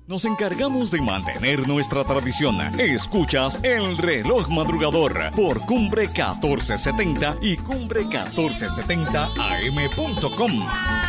Nos encargamos de mantener nuestra tradición. Escuchas El Reloj Madrugador por Cumbre 1470 y Cumbre 1470am.com.